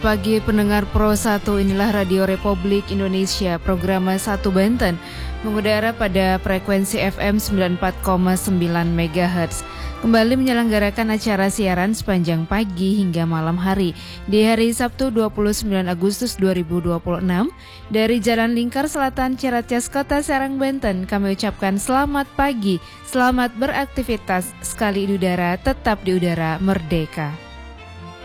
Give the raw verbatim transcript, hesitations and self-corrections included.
Pagi pendengar Pro satu, inilah Radio Republik Indonesia, program satu Banten, mengudara pada frekuensi F M sembilan puluh empat koma sembilan megahertz. Kembali menyelenggarakan acara siaran sepanjang pagi hingga malam hari di hari Sabtu dua puluh sembilan Agustus dua ribu dua puluh enam dari Jalan Lingkar Selatan, Ciracas, Kota Serang, Banten. Kami ucapkan selamat pagi, selamat beraktivitas, sekali di udara, tetap di udara merdeka.